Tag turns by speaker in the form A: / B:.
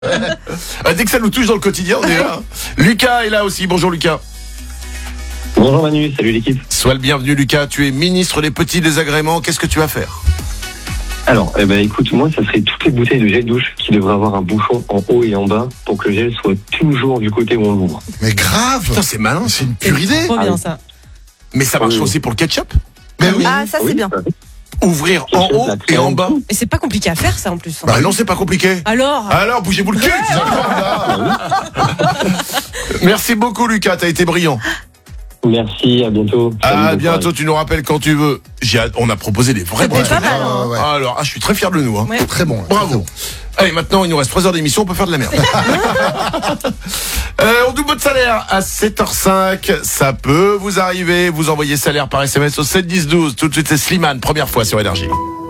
A: Dès que ça nous touche dans le quotidien, on est là. Lucas est là aussi. Bonjour Lucas.
B: Bonjour Manu, salut l'équipe.
A: Sois le bienvenu Lucas, tu es ministre des petits désagréments. Qu'est-ce que tu vas faire?
B: Alors, écoute, moi, ça serait toutes les bouteilles de gel douche qui devraient avoir un bouchon en haut et en bas pour que le gel soit toujours du côté où on l'ouvre.
C: Mais grave.
A: Putain, c'est malin.
C: C'est une pure idée.
D: Trop bien ça.
A: Mais ça marche
B: Oui.
A: aussi pour le ketchup.
C: Mais oui.
D: Ah, ça c'est
B: Oui,
D: bien.
A: Ouvrir en haut et en bas.
D: Et c'est pas compliqué à faire ça en plus.
A: Bah non, c'est pas compliqué.
D: Alors
A: Bougez-vous le cul. Merci beaucoup Lucas, t'as été brillant.
B: Merci, à bientôt.
A: À
B: Salut, bon
A: bientôt,
B: courage.
A: tu nous rappelles quand tu veux. On a proposé des vrais
D: C'était
A: bons
D: pas
A: trucs.
D: mal, hein.
C: Ouais.
A: Alors, je suis très fier de nous. Hein.
D: Ouais.
C: Très bon.
A: Bravo. Allez, maintenant, il nous reste 3 heures d'émission, on peut faire de la merde. On double votre salaire à 7h05. Ça peut vous arriver. Vous envoyez salaire par SMS au 7 10 12. Tout de suite, c'est Slimane, première fois sur Énergie.